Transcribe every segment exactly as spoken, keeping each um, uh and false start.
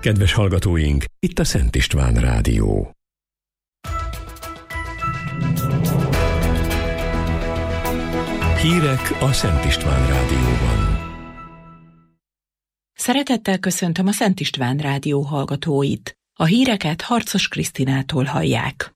Kedves hallgatóink, itt a Szent István Rádió. Hírek a Szent István Rádióban. Szeretettel köszöntöm a Szent István Rádió hallgatóit. A híreket Harcos Krisztinától hallják.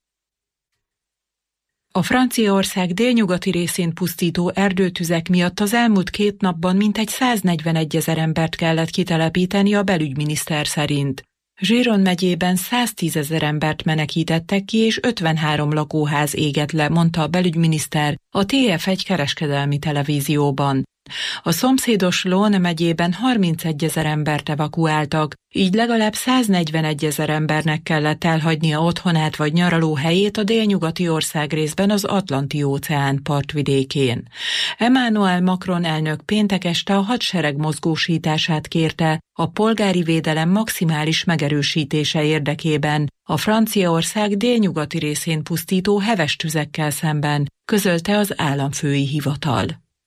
A Franciaország délnyugati részén pusztító erdőtüzek miatt az elmúlt két napban mintegy száznegyvenegy ezer embert kellett kitelepíteni a belügyminiszter szerint. Gironde megyében száztízezer embert menekítettek ki, és ötvenhárom lakóház égett le, mondta a belügyminiszter a té ef egy kereskedelmi televízióban. A szomszédos Loon megyében harmincegy ezer embert evakuáltak, így legalább száznegyvenegy ezer embernek kellett elhagynia otthonát vagy nyaralóhelyét a délnyugati országrészben az Atlanti-óceán partvidékén. Emmanuel Macron elnök péntek este a hadsereg mozgósítását kérte a polgári védelem maximális megerősítése érdekében a Franciaország délnyugati részén pusztító heves tüzekkel szemben, közölte az államfői hivatal.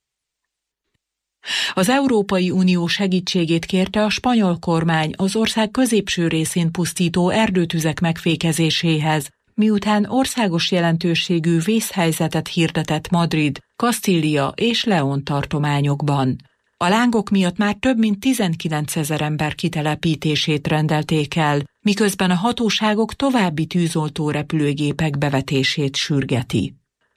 Az Európai Unió segítségét kérte a spanyol kormány az ország középső részén pusztító erdőtüzek megfékezéséhez, miután országos jelentőségű vészhelyzetet hirdetett Madrid, Kastília és León tartományokban. A lángok miatt már több mint tizenkilencezer ember kitelepítését rendelték el, miközben a hatóságok további tűzoltó repülőgépek bevetését sürgeti.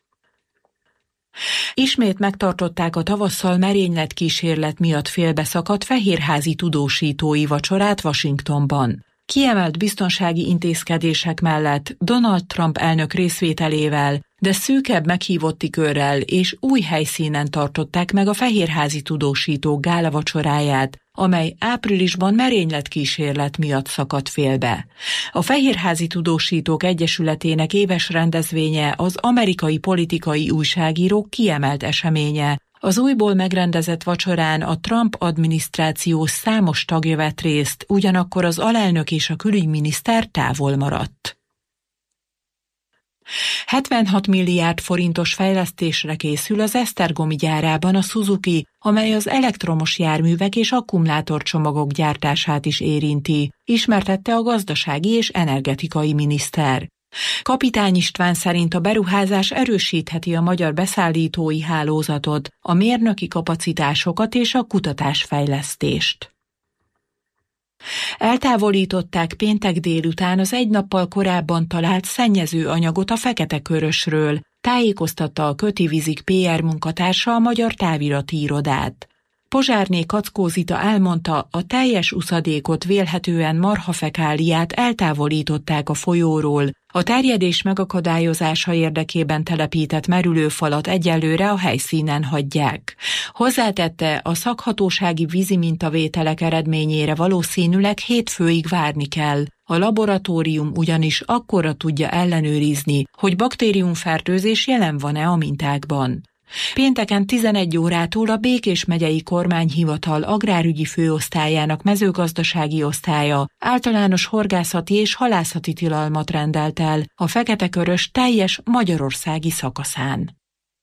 Ismét megtartották a tavasszal merényletkísérlet miatt félbeszakadt fehérházi tudósítói vacsorát Washingtonban. Kiemelt biztonsági intézkedések mellett Donald Trump elnök részvételével, de szűkebb meghívotti körrel és új helyszínen tartották meg a fehérházi tudósítók gála vacsoráját, amely áprilisban merényletkísérlet miatt szakadt félbe. A Fehérházi Tudósítók Egyesületének éves rendezvénye az amerikai politikai újságírók kiemelt eseménye. Az újból megrendezett vacsorán a Trump adminisztráció számos tagja vett részt, ugyanakkor az alelnök és a külügyminiszter távol maradt. hetvenhat milliárd forintos fejlesztésre készül az esztergomi gyárában a Suzuki, amely az elektromos járművek és akkumulátorcsomagok gyártását is érinti, ismertette a gazdasági és energetikai miniszter. Kapitány István szerint a beruházás erősítheti a magyar beszállítói hálózatot, a mérnöki kapacitásokat és a kutatásfejlesztést. Eltávolították péntek délután az egy nappal korábban talált szennyező anyagot a Fekete-Körösről, tájékoztatta a Köti Vizik pé er munkatársa a Magyar Távirati Irodát. Pozsárné Kackó Zita elmondta, a teljes uszadékot, vélhetően marhafekáliát eltávolították a folyóról, a terjedés megakadályozása érdekében telepített merülőfalat egyelőre a helyszínen hagyják. Hozzátette, a szakhatósági vízi mintavételek eredményére valószínűleg hétfőig várni kell. A laboratórium ugyanis akkorra tudja ellenőrizni, hogy baktériumfertőzés jelen van-e a mintákban. Pénteken tizenegy órától a Békés megyei kormányhivatal agrárügyi főosztályának mezőgazdasági osztálya általános horgászati és halászati tilalmat rendelt el a Fekete-Körös teljes magyarországi szakaszán.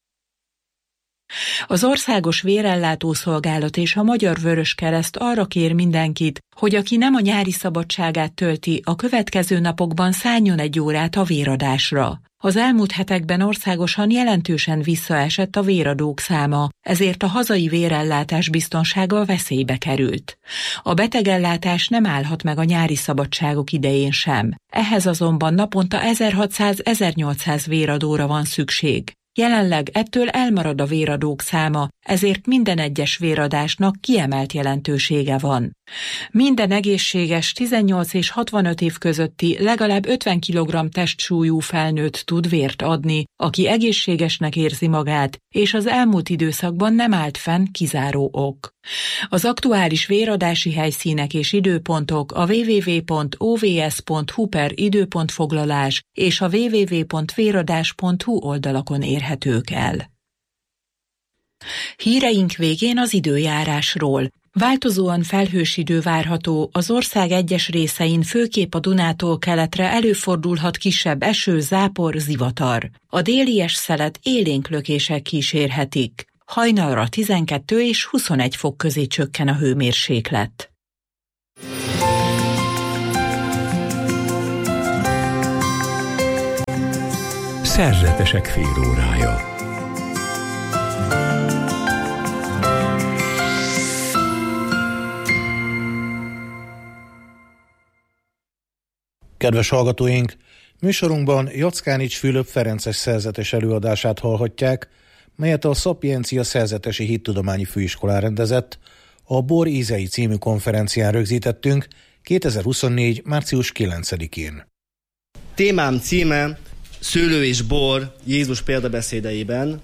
Az Országos Vérellátó Szolgálat és a Magyar Vöröskereszt arra kér mindenkit, hogy aki nem a nyári szabadságát tölti, a következő napokban szálljon egy órát a véradásra. Az elmúlt hetekben országosan jelentősen visszaesett a véradók száma, ezért a hazai vérellátás biztonsága veszélybe került. A betegellátás nem állhat meg a nyári szabadságok idején sem. Ehhez azonban naponta ezerhatszáz-ezernyolcszáz véradóra van szükség. Jelenleg ettől elmarad a véradók száma, ezért minden egyes véradásnak kiemelt jelentősége van. Minden egészséges tizennyolc és hatvanöt év közötti legalább ötven kilogramm testsúlyú felnőtt tud vért adni, aki egészségesnek érzi magát, és az elmúlt időszakban nem állt fenn kizáró ok. Az aktuális véradási helyszínek és időpontok a double-u double-u double-u pont o v s pont h u per időpontfoglalás és a double-u double-u double-u pont véradás pont h u oldalakon érhetők el. Híreink végén az időjárásról. Változóan felhős idő várható, az ország egyes részein főképp a Dunától keletre előfordulhat kisebb eső, zápor, zivatar. A délies szelet élénk lökések kísérhetik. Hajnalra tizenkettő és huszonegy fok közé csökken a hőmérséklet. Szerzetesek félórája. Kedves hallgatóink, műsorunkban Jackánics Fülöp ferences szerzetes előadását hallhatják, melyet a Szapiencia Szerzetesi Hittudományi Főiskolán rendezett, a Bor ízei című konferencián rögzítettünk kétezer-huszonnégy. március kilencedikén. Témám címe Szőlő és bor Jézus példabeszédeiben.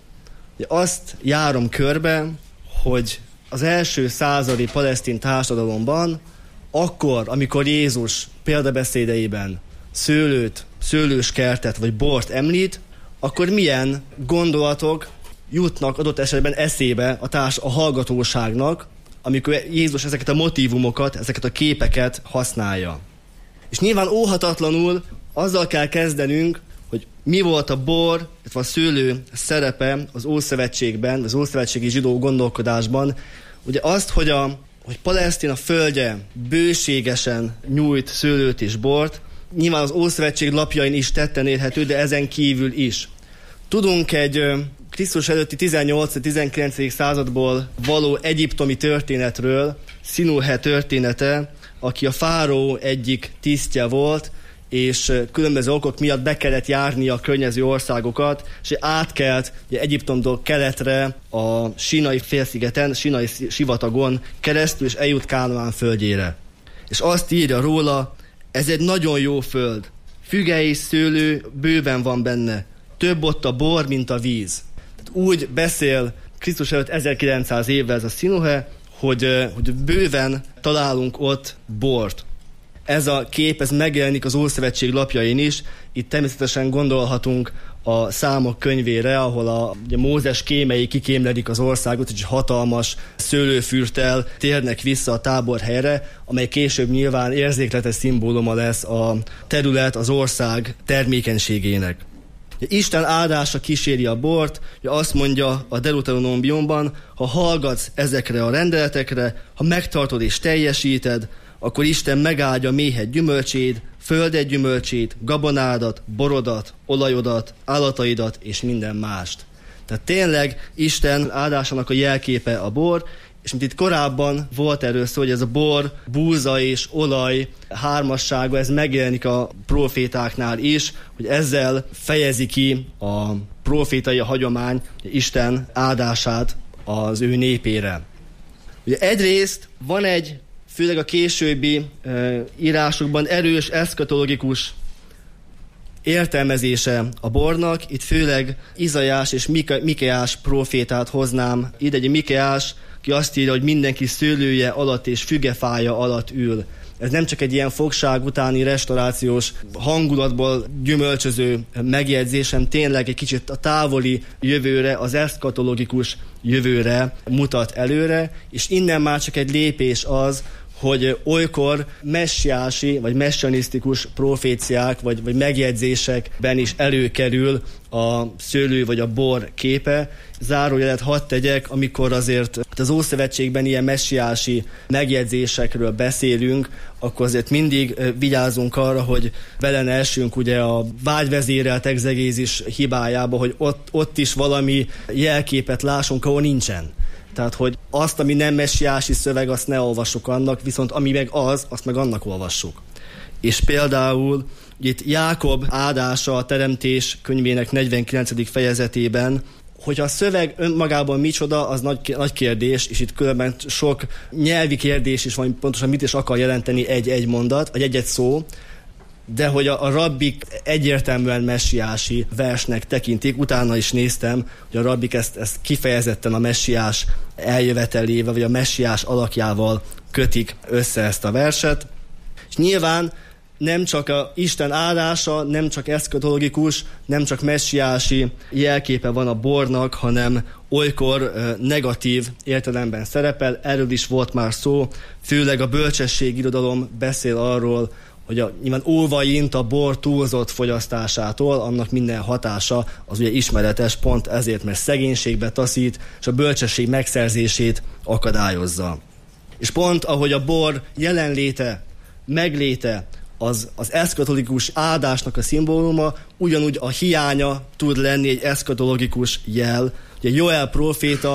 Azt járom körbe, hogy az első századi palesztin társadalomban, akkor, amikor Jézus példabeszédeiben szőlőt, szőlőskertet vagy bort említ, akkor milyen gondolatok jutnak adott esetben eszébe a, társ, a hallgatóságnak, amikor Jézus ezeket a motívumokat, ezeket a képeket használja. És nyilván óhatatlanul azzal kell kezdenünk, hogy mi volt a bor, illetve a szőlő szerepe az Ószövetségben, az ószövetségi zsidó gondolkodásban. Ugye azt, hogy, a, hogy Palesztina földje bőségesen nyújt szőlőt és bort, nyilván az Ószövetség lapjain is tetten érhető, de ezen kívül is. Tudunk egy Krisztus előtti tizennyolcadik-tizenkilencedik századból való egyiptomi történetről, Szinuhe története, aki a fáraó egyik tisztje volt, és különböző okok miatt be kellett járnia a környező országokat, és átkelt ugye, Egyiptomtól keletre a Sínai félszigeten, Sínai sivatagon keresztül, és eljut Kánaán földjére. És azt írja róla, ez egy nagyon jó föld, füge és szőlő bőven van benne, több ott a bor, mint a víz. Tehát úgy beszél Krisztus előtt ezerkilencszáz évvel ez a Szinuhe, hogy, hogy bőven találunk ott bort. Ez a kép, ez megjelenik az Ószövetség lapjain is. Itt természetesen gondolhatunk a Számok könyvére, ahol a ugye, Mózes kémei kikémledik az országot, és hatalmas szőlőfürttel térnek vissza a táborhelyre, amely később nyilván érzékletes szimbóluma lesz a terület, az ország termékenységének. Isten áldása kíséri a bort, azt mondja a Deuteronomiumban, ha hallgatsz ezekre a rendeletekre, ha megtartod és teljesíted, akkor Isten megáldja méhed gyümölcsét, földet gyümölcsét, gabonádat, borodat, olajodat, állataidat és minden mást. Tehát tényleg Isten áldásának a jelképe a bor, és mint itt korábban volt erről szó, hogy ez a bor, búza és olaj hármassága, ez megjelenik a profétáknál is, hogy ezzel fejezi ki a profétai hagyomány Isten áldását az ő népére. Ugye egyrészt van egy, főleg a későbbi e, írásokban erős eszkatológikus értelmezése a bornak. Itt főleg Izaiás és Mika, Mikeás profétát hoznám ide. Egy Mikeás, ki azt írja, hogy mindenki szőlője alatt és fügefája alatt ül. Ez nem csak egy ilyen fogság utáni restaurációs hangulatból gyümölcsöző megjegyzésem, tényleg egy kicsit a távoli jövőre, az eszkatológikus jövőre mutat előre, és innen már csak egy lépés az, hogy olykor messiási vagy messianisztikus proféciák vagy, vagy megjegyzésekben is előkerül a szőlő vagy a bor képe. Zárójelet hadd tegyek, amikor azért az Ószövetségben ilyen messiási megjegyzésekről beszélünk, akkor azért mindig vigyázunk arra, hogy vele ne essünk ugye a vágyvezérelt egzegézis hibájába, hogy ott, ott is valami jelképet lássunk, ahol nincsen. Tehát, hogy azt, ami nem messiási szöveg, azt ne olvassuk annak, viszont ami meg az, azt meg annak olvassuk. És például itt Jákob áldása a Teremtés könyvének negyvenkilencedik fejezetében, hogyha a szöveg önmagában micsoda, az nagy, nagy kérdés, és itt különben sok nyelvi kérdés is van, pontosan mit is akar jelenteni egy-egy mondat, vagy egy-egy szó, de hogy a, a rabbik egyértelműen messiási versnek tekintik. Utána is néztem, hogy a rabbik ezt, ezt kifejezetten a messiás eljövetelével, vagy a messiás alakjával kötik össze ezt a verset. És nyilván nem csak a Isten áldása, nem csak eszkatológikus, nem csak messiási jelképe van a bornak, hanem olykor negatív értelemben szerepel. Erről is volt már szó, főleg a bölcsességirodalom beszél arról, hogy a, nyilván óvaint a bor túlzott fogyasztásától, annak minden hatása az ugye ismeretes, pont ezért, mert szegénységbe taszít, és a bölcsesség megszerzését akadályozza. És pont ahogy a bor jelenléte, megléte az, az eszkatolikus áldásnak a szimbóluma, ugyanúgy a hiánya tud lenni egy eszkatologikus jel. Ugye Joel próféta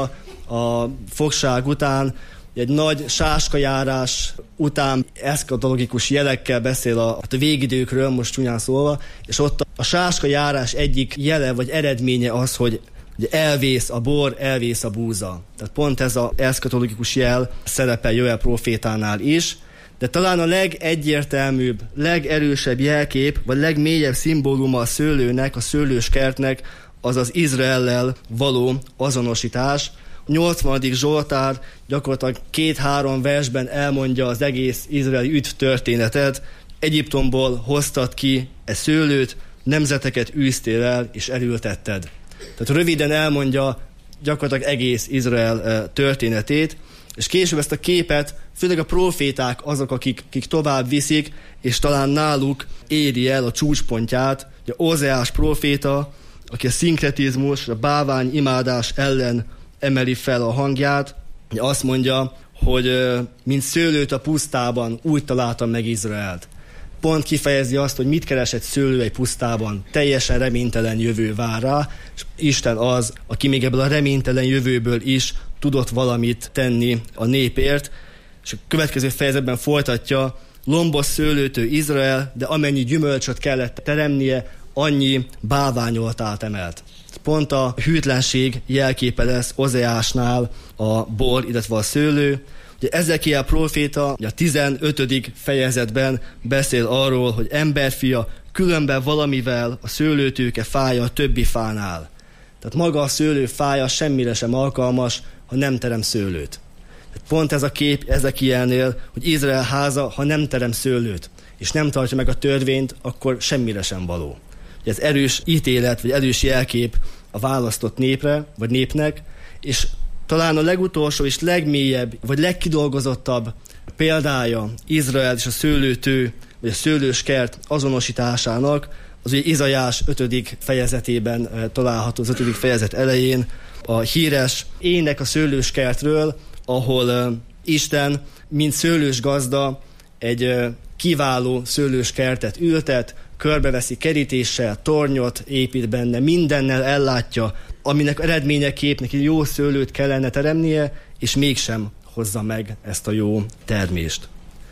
a fogság után, egy nagy sáskajárás után eszkatologikus jelekkel beszél a, a végidőkről, most csúnyán szólva, és ott a sáskajárás egyik jele vagy eredménye az, hogy ugye elvész a bor, elvész a búza. Tehát pont ez az eszkatologikus jel szerepel Joel prófétánál is, de talán a legegyértelműbb, legerősebb jelkép, vagy legmélyebb szimbóluma a szőlőnek, a szőlőskertnek az az Izraellel való azonosítás. A nyolcvanadik Zsoltár gyakorlatilag két-három versben elmondja az egész izraeli üdv történetet. Egyiptomból hoztad ki e szőlőt, nemzeteket űztél el és elültetted. Tehát röviden elmondja gyakorlatilag egész Izrael történetét, és később ezt a képet, főleg a próféták azok, akik, akik tovább viszik, és talán náluk éri el a csúcspontját. Ugye Ózeás próféta, aki a szinkretizmus, a bálvány imádás ellen emeli fel a hangját, azt mondja, hogy mint szőlőt a pusztában úgy találtam meg Izraelt. Pont kifejezi azt, hogy mit keres egy szőlő egy pusztában. Teljesen reménytelen jövő vár rá, és Isten az, aki még ebből a reménytelen jövőből is tudott valamit tenni a népért, és a következő fejezetben folytatja, lombos szőlőtő Izrael, de amennyi gyümölcsöt kellett teremnie, annyi bálványoltát emelt. Pont a hűtlenség jelképe lesz Ozeásnál a bor, illetve a szőlő. Ugye Ezekiel próféta a tizenötödik fejezetben beszél arról, hogy emberfia, különben valamivel a szőlőtőke fája a többi fánál. Tehát maga a szőlő fája semmire sem alkalmas, ha nem terem szőlőt. Tehát pont ez a kép Ezekielnél, hogy Izrael háza, ha nem terem szőlőt, és nem tartja meg a törvényt, akkor semmire sem való. Ugye ez erős ítélet, vagy erős jelkép a választott népre, vagy népnek, és talán a legutolsó és legmélyebb, vagy legkidolgozottabb példája Izrael és a szőlőtő, vagy a szőlőskert azonosításának, az ugye Izaiás ötödik fejezetében található, az ötödik fejezet elején, a híres ének a szőlőskertről, ahol uh, Isten, mint szőlős gazda, egy uh, kiváló szőlőskertet ültet, körbeveszi kerítéssel, tornyot épít benne, mindennel ellátja, aminek eredményeképp neki jó szőlőt kellene teremnie, és mégsem hozza meg ezt a jó termést.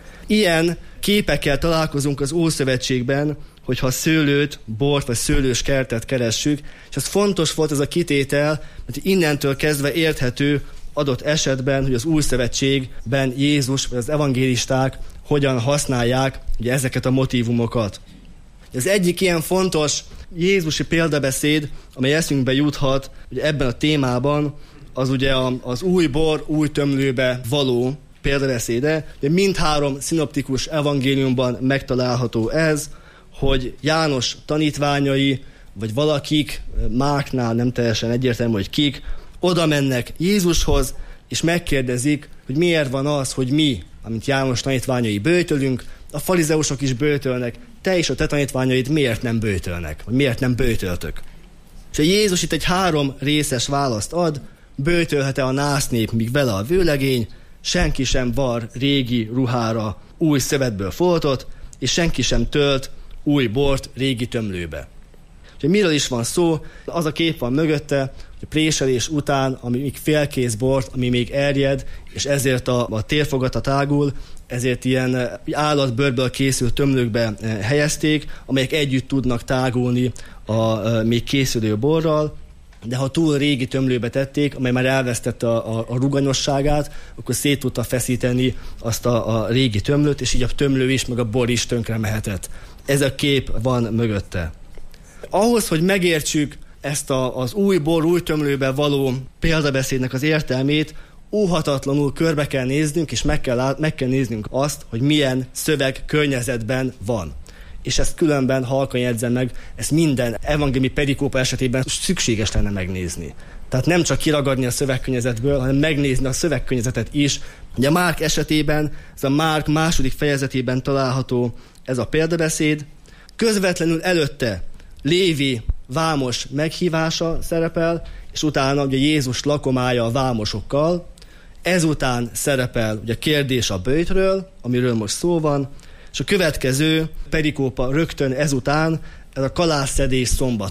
Ilyen képekkel találkozunk az Ószövetségben, hogyha a szőlőt, bort vagy szőlős kertet keressük, és ez fontos volt ez a kitétel, mert innentől kezdve érthető adott esetben, hogy az Új Szövetségben Jézus vagy az evangélisták hogyan használják ugye ezeket a motívumokat. Az egyik ilyen fontos jézusi példabeszéd, amely eszünkbe juthat ugye ebben a témában, az ugye az új bor, új tömlőbe való példabeszéde. De mindhárom szinoptikus evangéliumban megtalálható ez, hogy János tanítványai, vagy valakik, Márknál nem teljesen egyértelmű, hogy kik, oda mennek Jézushoz, és megkérdezik, hogy miért van az, hogy mi, amint János tanítványai böjtölünk, a farizeusok is böjtölnek, te és a te tanítványaid miért nem böjtölnek, vagy miért nem böjtöltök. És a Jézus itt egy három részes választ ad, böjtölhet-e a násznép, míg vele a vőlegény, senki sem var régi ruhára új szövetből foltot, és senki sem tölt új bort régi tömlőbe. Úgyhogy miről is van szó? Az a kép van mögötte, hogy a préselés után, ami még félkész bort, ami még erjed, és ezért a, a térfogata tágul, ezért ilyen állatbőrből készült tömlőkbe helyezték, amelyek együtt tudnak tágulni a, a még készülő borral, de ha túl régi tömlőbe tették, amely már elvesztette a, a, a ruganyosságát, akkor szét tudta feszíteni azt a, a régi tömlőt, és így a tömlő is, meg a bor is tönkre mehetett. Ez a kép van mögötte. Ahhoz, hogy megértsük ezt a, az új bor, új tömlőbe való példabeszédnek az értelmét, óhatatlanul körbe kell néznünk, és meg kell, lát, meg kell néznünk azt, hogy milyen szöveg környezetben van. És ezt különben halkan jegyzem meg, ezt minden evangéliumi perikópa esetében szükséges lenne megnézni. Tehát nem csak kiragadni a szövegkörnyezetből, hanem megnézni a szövegkörnyezetet is. Ugye a Márk esetében, ez a Márk második fejezetében található ez a példabeszéd. Közvetlenül előtte Lévi vámos meghívása szerepel, és utána ugye Jézus lakomája a vámosokkal. Ezután szerepel ugye a kérdés a böjtről, amiről most szó van, és a következő perikópa rögtön ezután, ez a kalásszedés szombat.